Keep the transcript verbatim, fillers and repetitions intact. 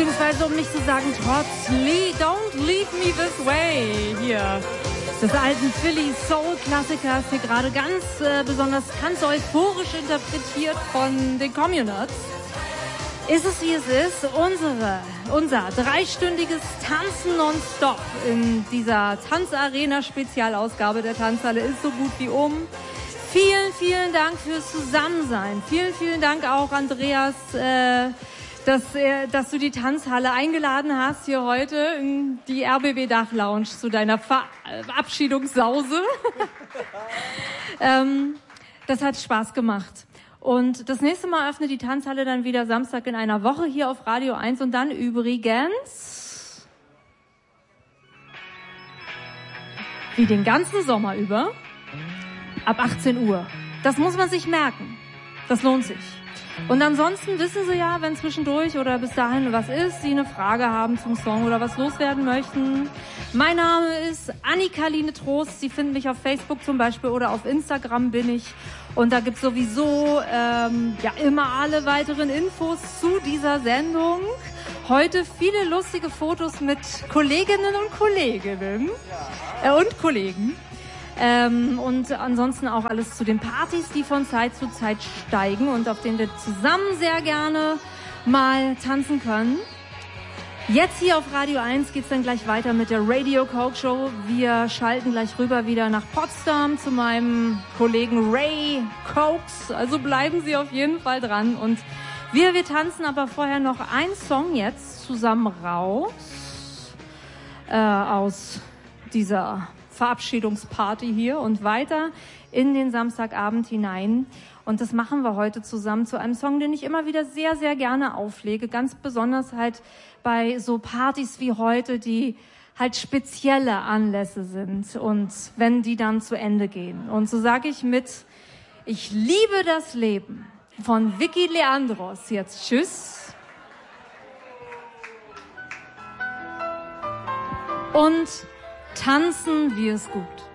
beziehungsweise um nicht zu sagen, trotz Le- Don't Leave Me This Way hier des alten Philly Soul Klassikers, hier gerade ganz äh, besonders ganz euphorisch interpretiert von den Communards. Ist es wie es ist, unsere, unser dreistündiges Tanzen nonstop in dieser Tanzarena-Spezialausgabe der Tanzhalle ist so gut wie um. Vielen, vielen Dank fürs Zusammensein. Vielen, vielen Dank auch, Andreas, äh, dass, äh, dass du die Tanzhalle eingeladen hast hier heute in die R B B Dach Lounge zu deiner Verabschiedungssause. ähm, das hat Spaß gemacht. Und das nächste Mal öffnet die Tanzhalle dann wieder Samstag in einer Woche hier auf Radio eins und dann übrigens wie den ganzen Sommer über ab achtzehn Uhr. Das muss man sich merken. Das lohnt sich. Und ansonsten wissen Sie ja, wenn zwischendurch oder bis dahin was ist, Sie eine Frage haben zum Song oder was loswerden möchten. Mein Name ist Annika-Line Trost. Sie finden mich auf Facebook zum Beispiel oder auf Instagram bin ich. Und da gibt's sowieso ähm, ja immer alle weiteren Infos zu dieser Sendung. Heute viele lustige Fotos mit Kolleginnen und Kolleginnen äh, und Kollegen. Ähm, und ansonsten auch alles zu den Partys, die von Zeit zu Zeit steigen und auf denen wir zusammen sehr gerne mal tanzen können. Jetzt hier auf Radio eins geht's dann gleich weiter mit der Radio Coke Show. Wir schalten gleich rüber wieder nach Potsdam zu meinem Kollegen Ray Cokes. Also bleiben Sie auf jeden Fall dran. Und wir, wir tanzen aber vorher noch einen Song jetzt zusammen raus äh, aus dieser Verabschiedungsparty hier und weiter in den Samstagabend hinein. Und das machen wir heute zusammen zu einem Song, den ich immer wieder sehr, sehr gerne auflege. Ganz besonders halt bei so Partys wie heute, die halt spezielle Anlässe sind und wenn die dann zu Ende gehen. Und so sage ich mit Ich liebe das Leben von Vicky Leandros jetzt Tschüss. Und tanzen wir es gut.